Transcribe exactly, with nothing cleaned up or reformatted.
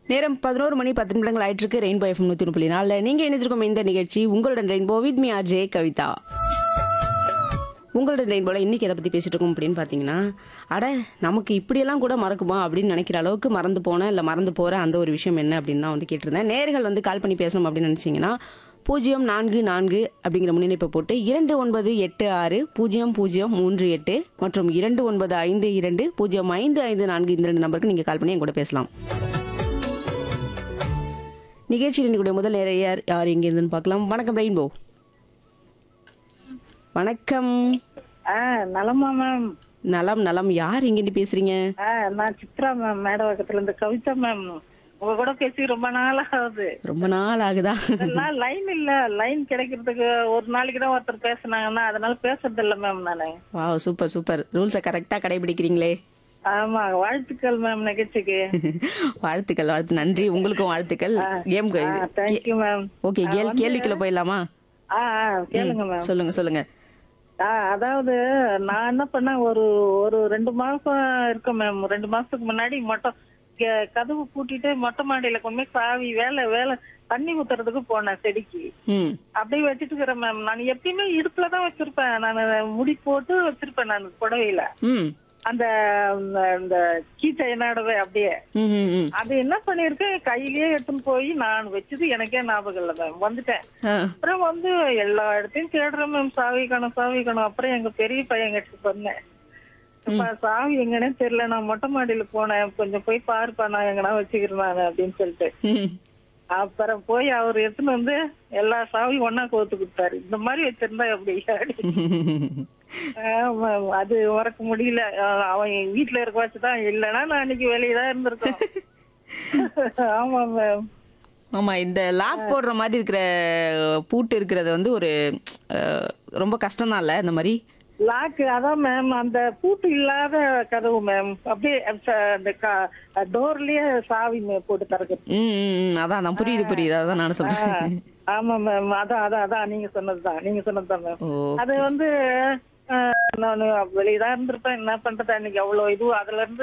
நேரம் பதினோரு மணி பத்து நிமிடங்கள் ஆயிட்டு இருக்கு. ரெயின்போ எஃப்எம் நூத்தி புள்ளி நாலுல நீங்க இணைஞ்சிருக்கும் இந்த நிகழ்ச்சி உங்களுடன் rainbow with me R J Kavitha. உங்களுடன் ரெயின்போல இன்னைக்கு எதை பத்தி பேசிட்டு இருக்கோம் அப்படின்னு பாத்தீங்கன்னா, அட நமக்கு இப்படியெல்லாம் கூட மறக்குமா அப்படின்னு நினைக்கிற அளவுக்கு மறந்து போன இல்ல மறந்து போற அந்த ஒரு விஷயம் என்ன அப்படின்னு நான் வந்து கேட்டிருந்தேன். நேர்கள் வந்து கால் பண்ணி பேசணும் அப்படின்னு நினைச்சீங்கன்னா பூஜ்ஜியம் நான்கு நான்கு அப்படிங்கிற முன்னிணைப்பை போட்டு இரண்டு ஒன்பது எட்டு ஆறு பூஜ்ஜியம் பூஜ்ஜியம் மூன்று எட்டு மற்றும் இரண்டு ஒன்பது ஐந்து இரண்டு பூஜ்ஜியம் ஐந்து ஐந்து நான்கு இந்த ரெண்டு நம்பருக்கு நீங்க கால் பண்ணி என் கூட பேசலாம். நிகழ்ச்சியில் இன்னைக்கு முதல் நேர யார் யார் எங்க இருந்துன்னு பார்க்கலாம். வணக்கம் ரெயின்போ. வணக்கம். ஆ நலமா மேம்? நலம் நலம். யார் எங்கிருந்து பேசுறீங்க? ஆ நான் சித்ரா மேம், மேடவாக்கத்துல இருந்து கவிதா மேம். உங்க கூட பேசி ரொம்ப நாள் ஆகுது. ரொம்ப நாள் ஆகுதா? அதெல்லாம் லைன் இல்ல, லைன் கிடைக்கிறதுக்கு ஒரு நாளைக்கு தான் ஒருத்தர் பேசுனாங்கன்னா அதனால பேசுறது இல்ல மேம் நானு. Wow, super super. ரூல்ஸை கரெக்டா கடைபிடிக்கிறீங்களே. ஆமா, வாழ்த்துக்கள் மேம் நிகழ்ச்சிக்கு. வாழ்த்துக்கள் வாழ்த்து. நன்றி, உங்களுக்கும் வாழ்த்துக்கள். Game thank you ma'am. ஓகே, கேள்விக்குள்ள போயிடலாமா? ஆ ஆ, கேளுங்க மேம். சொல்லுங்க சொல்லுங்க. ஆ அதாவது நான் என்ன பண்ணேன், ஒரு ஒரு ரெண்டு மாசம் இருக்கேன் மேம். ரெண்டு மாசத்துக்கு முன்னாடி மொட்டை க- கதவு பூட்டிட்டு மொட்டை மாடியில கொண்டு போய் சாவி வேலை வேலை தண்ணி ஊத்துறதுக்கு போனேன் செடிக்கு. ம் அப்படியே வச்சுட்டு இருக்கிறேன் மேம். நான் எப்பயுமே இடுப்புலதான் வச்சிருப்பேன். நான் முடி போட்டு வச்சிருப்பேன் நான் புடவையில. ம் அந்த இந்த கீச்சை என்னோடவே அப்படியே. ம் ம், ம். அது என்ன பண்ணிருக்கேன், கையிலேயே எடுத்துன்னு போய் நான் வச்சது எனக்கே ஞாபகம் இல்லை மேம். வந்துட்டேன். ஆ. அப்புறம் வந்து எல்லா இடத்தையும் தேடுறேன் மேம். சாவி காணும் சாவி காணும். அப்புறம் எங்க பெரிய பையன் கிட்ட சொன்னேன், அப்பா சாவி எங்கன்னே தெரியல, நான் மொட்டை மாடியில போனேன், கொஞ்சம் போய் பாருப்பா, நான் எங்கன்னா வச்சுக்கிறேன் நான் அப்படின்னு சொல்லிட்டு. ம். அப்புறம் போய் அவர் எடுத்துன்னு வந்து எல்லா சாவியும் ஒன்னா கோத்து கொடுத்தாரு. இந்த மாதிரி வச்சிருந்தா எப்படி? ஆமா, அது மறக்க முடியல. அஹ் அவன் என் வீட்டுல இருக்க வச்சுதான், இல்லைன்னா நான் அன்னைக்கு வெளியதான் இருந்திருக்கேன். ஆமா மேம். ஆமா, இந்த லாக் போடுற மாதிரி இருக்கிற பூட்டு இருக்கிறது வந்து ஒரு அஹ், ரொம்ப கஷ்டம் தான்ல இந்த மாதிரி. லாக்கு அதான் மேம், அந்த பூட்டு இல்லாத கதவு மேம். அப்படியே ச- அந்த டோர்லயே சாவி மே- போட்டு திறக்குது. ம் ம், ம். அதான் அதான் புரியுது புரியுது. அதான் நானும் சொல்றேன். ஆமா மேம், அதான் அதான் அதான் நீங்க சொன்னதுதான் நீங்க சொன்னதுதான் மேம். ஓ. அது வந்து அஹ், நானு வெளியதான் இருந்திருப்பேன். என்ன பண்றது, அன்னைக்கு அவ்வளவு இது அதுல இருந்து